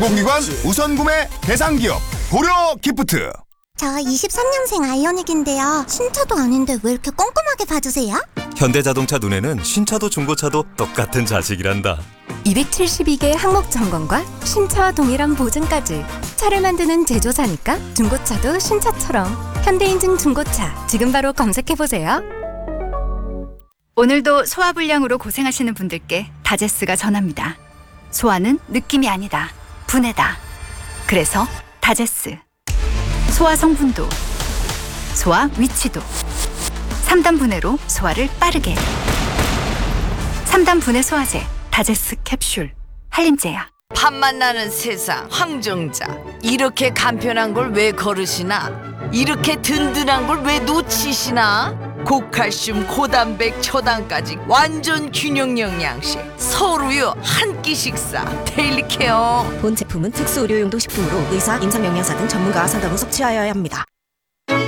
공공기관 우선구매 대상기업 고려기프트. 저 23년생 아이오닉인데요. 신차도 아닌데 왜 이렇게 꼼꼼하게 봐주세요? 현대자동차 눈에는 신차도 중고차도 똑같은 자식이란다. 272개 항목 점검과 신차와 동일한 보증까지. 차를 만드는 제조사니까 중고차도 신차처럼. 현대인증 중고차 지금 바로 검색해보세요. 오늘도 소화불량으로 고생하시는 분들께 다제스가 전합니다. 소화는 느낌이 아니다. 분해다. 그래서 다제스. 소화 성분도, 소화 위치도. 3단 분해로 소화를 빠르게. 3단 분해 소화제 다제스 캡슐. 한림제야. 밥맛 나는 세상 황정자. 이렇게 간편한 걸 왜 거르시나? 이렇게 든든한 걸 왜 놓치시나? 고칼슘, 고단백, 초당까지 완전 균형 영양식. 서울우유 한 끼 식사 데일리 케어. 본 제품은 특수 의료용도 식품으로 의사, 임상영양사 등 전문가와 상담 후 섭취하여야 합니다.